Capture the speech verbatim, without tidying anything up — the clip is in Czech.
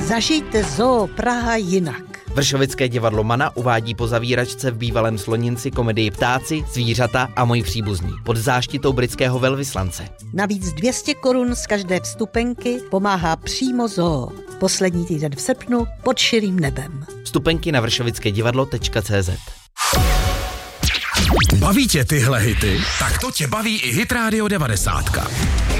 Zažijte Zoo Praha jinak. Vršovické divadlo Mana uvádí po zavíračce v bývalém Sloninci komedii Ptáci, zvířata a moji příbuzní pod záštitou britského velvyslance. Navíc dvě stě korun z každé vstupenky pomáhá přímo Zoo. Poslední týden v srpnu pod širým nebem. Vstupenky na vršovickédivadlo tečka cé zet. Baví tě tyhle hity? Tak to tě baví i Hit Radio devadesát.